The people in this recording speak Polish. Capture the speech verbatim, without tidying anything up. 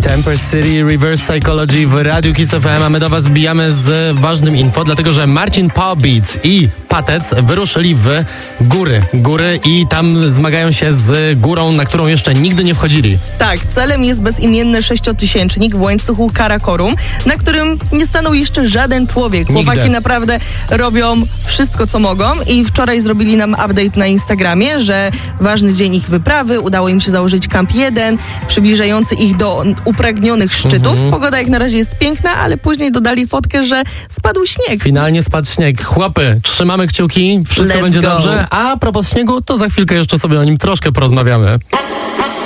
Temper City, Reverse Psychology w Radiu Kiss F M, a my do was wbijamy z ważnym info, dlatego że Marcin Pobeats i Patec wyruszyli w góry, góry i tam zmagają się z górą, na którą jeszcze nigdy nie wchodzili. Tak, celem jest bezimienny sześciotysięcznik w łańcuchu Karakorum, na którym nie stanął jeszcze żaden człowiek. Chłopaki Nigdy. naprawdę robią wszystko, co mogą i wczoraj zrobili nam update na Instagramie, że ważny dzień ich wyprawy, udało im się założyć kamp jeden, przybliżający ich do upragnionych szczytów. Mhm. Pogoda jak na razie jest piękna, ale później dodali fotkę, że spadł śnieg. Finalnie spadł śnieg. Chłopy, trzymamy kciuki, wszystko Let's będzie go. dobrze. A propos śniegu, to za chwilkę jeszcze sobie o nim troszkę porozmawiamy.